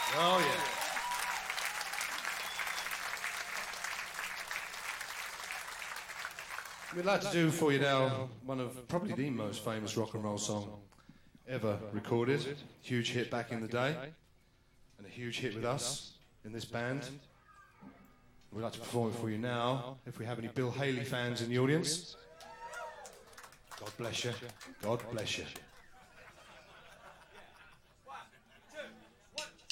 Oh, yeah. We'd like to do for you now one of probably the most famous rock and roll song ever recorded. Huge hit back in the day, and a huge hit with us in this band. We'd like to perform it for you now. If we have any Bill Haley fans in the audience, God bless you. God bless you.